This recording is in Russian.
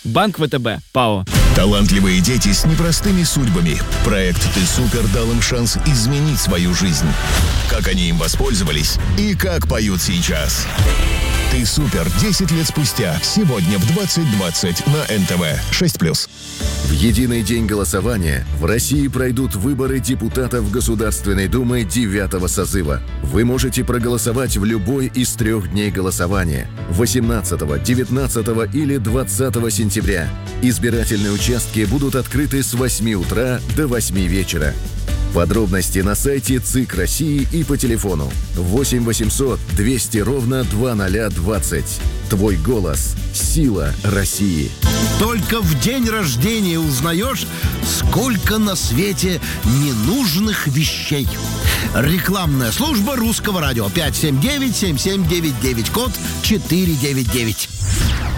Банк ВТБ. ПАО. Талантливые дети с непростыми судьбами. Проект «Ты супер» дал им шанс изменить свою жизнь. Как они им воспользовались и как поют сейчас. «Ты супер» 10 лет спустя. Сегодня в 20:20 на НТВ 6+. В единый день голосования в России пройдут выборы депутатов Государственной Думы 9-го созыва. Вы можете проголосовать в любой из 3 дней голосования – 18, 19 или 20 сентября. Избирательные участки будут открыты с 8 утра до 8 вечера. Подробности на сайте ЦИК России и по телефону 8 800 200 ровно 2020. Твой голос – сила России. Только в день рождения узнаешь, сколько на свете ненужных вещей. Рекламная служба Русского радио. 579-7799, код 499.